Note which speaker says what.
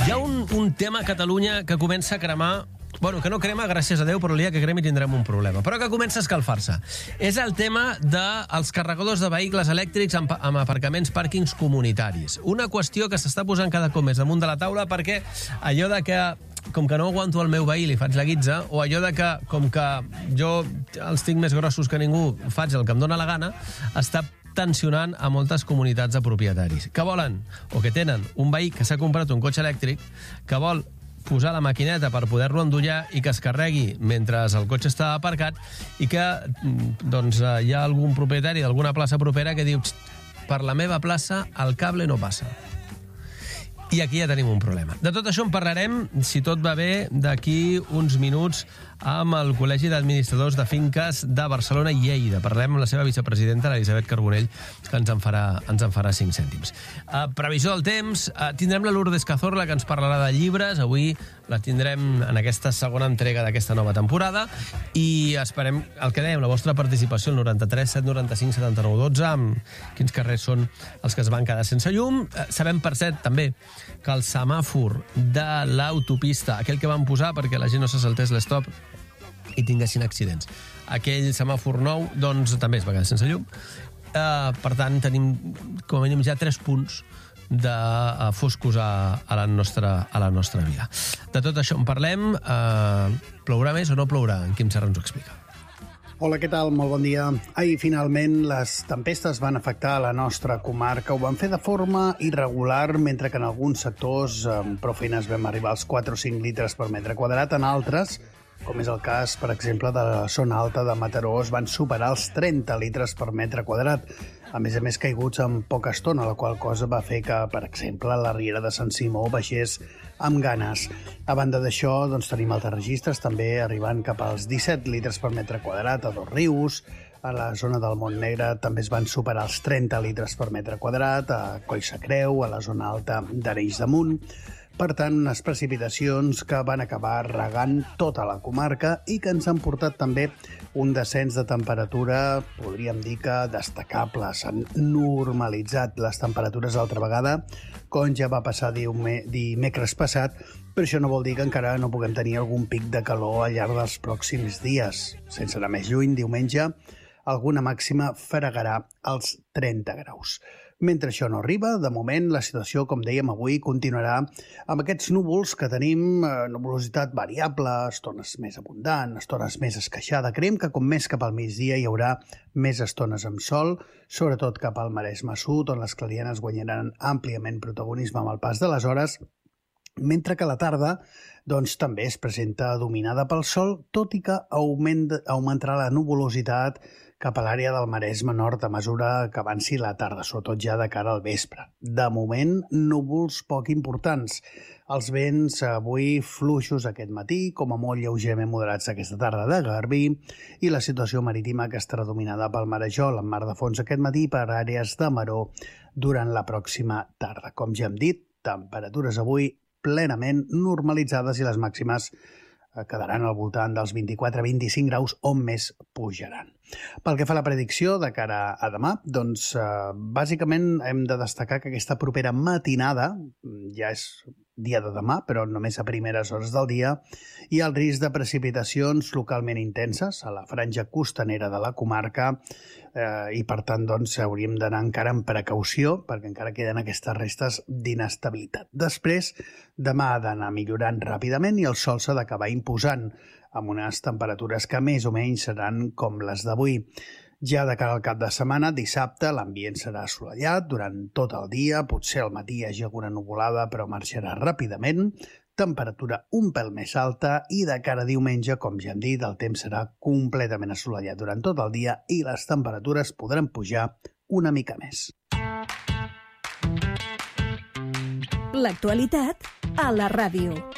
Speaker 1: Hi ha un tema a Catalunya que comença a cremar. Bueno, que no crema, gràcies a Déu, però el dia que cremi tindrem un problema. Però que comença a escalfar-se. És el tema dels carregadors de vehicles elèctrics amb aparcaments, pàrquings comunitaris. Una qüestió que s'està posant cada cop més damunt de la taula perquè allò de que com que no aguanto el meu veí, li faig la guitza, o allò de que, com que jo els tinc més grossos que ningú, faig el que em dóna la gana, està tensionant a moltes comunitats de propietaris que volen, o que tenen, un veí que s'ha comprat un cotxe elèctric, que vol posar la maquineta per poder-lo endollar i que es carregui mentre el cotxe està aparcat, i que doncs, hi ha algun propietari d'alguna plaça propera que diu: per la meva plaça el cable no passa. I aquí ja tenim un problema. De tot això en parlarem, si tot va bé, d'aquí uns minuts amb el Col·legi d'Administradors de Finques de Barcelona i Lleida. Parlem amb la seva vicepresidenta, l'Elisabet Carbonell, que ens en farà 5 cèntims. Previsió del temps, tindrem la Lourdes Cazorla, que ens parlarà de llibres. Avui la tindrem en aquesta segona entrega d'aquesta nova temporada i esperem, el que dèiem, la vostra participació al 93 795 79 12, amb quins carrers són els que es van quedar sense llum. Sabem, per cert, també, que el semàfor de l'autopista, aquell que van posar perquè la gent no se saltés l'estop i tinguessin accidents, aquell semàfor nou, doncs també es va quedar sense llum. Per tant, tenim com a mínim ja 3 punts de foscos a la nostra vida. De tot això en parlem. Plourà més o no plourà? En Quim Serra ens ho explica.
Speaker 2: Hola, què tal? Molt bon dia. Ahir, finalment, les tempestes van afectar a la nostra comarca. Ho van fer de forma irregular, mentre que en alguns sectors amb prou feines vam arribar als 4 o 5 litres per metre quadrat. En altres, com és el cas, per exemple, de la zona alta de Mataró, es van superar els 30 litres per metre quadrat. A més, caiguts en poca estona, la qual cosa va fer que, per exemple, la riera de Sant Simó baixés amb ganes. A banda d'això, doncs, tenim altres registres, també arribant cap als 17 litres per metre quadrat a Dosrius. A la zona del Montnegre també es van superar els 30 litres per metre quadrat, a Collsacreu, a la zona alta d'Areix de Munt. Per tant, unes precipitacions que van acabar regant tota la comarca i que ens han portat també un descens de temperatura, podríem dir que destacable. S'han normalitzat les temperatures altra vegada, com ja va passar dimecres passat, però això no vol dir que encara no puguem tenir algun pic de calor al llarg dels pròxims dies. Sense anar més lluny, diumenge, alguna màxima fregarà els 30 graus. Mentre això no arriba, de moment, la situació, com dèiem avui, continuarà amb aquests núvols que tenim, nuvolositat variable, estones més abundant, estones més esqueixada. Creiem que com més cap al migdia hi haurà més estones amb sol, sobretot cap al Maresme Sud, on les clarianes guanyaran àmpliament protagonisme amb el pas de les hores, mentre que la tarda doncs, també es presenta dominada pel sol, tot i que augmentarà la nuvolositat cap a l'àrea del Maresme Nord a mesura que avanci la tarda, sobretot ja de cara al vespre. De moment, núvols poc importants. Els vents avui fluixos aquest matí, com a molt lleugerament moderats aquesta tarda de garbí, i la situació marítima que estarà dominada pel marejol en mar de fons aquest matí per àrees de maró durant la pròxima tarda. Com ja hem dit, temperatures avui plenament normalitzades i les màximes quedaran al voltant dels 24-25 graus on més pujaran. Pel que fa a la predicció de cara a demà, doncs bàsicament hem de destacar que aquesta propera matinada, ja és dia de demà, però només a primeres hores del dia, hi ha el risc de precipitacions localment intenses a la franja costanera de la comarca i per tant doncs hauríem d'anar encara amb precaució perquè encara queden aquestes restes d'inestabilitat. Després, demà ha d'anar millorant ràpidament i el sol s'ha d'acabar imposant amb unes temperatures que més o menys seran com les d'avui. Ja de cara al cap de setmana, dissabte, l'ambient serà assolellat durant tot el dia, potser al matí hi hagi alguna nuvolada, però marxarà ràpidament, temperatura un pèl més alta i de cara a diumenge, com ja hem dit, el temps serà completament assolellat durant tot el dia i les temperatures podran pujar una mica més.
Speaker 3: L'actualitat a la ràdio.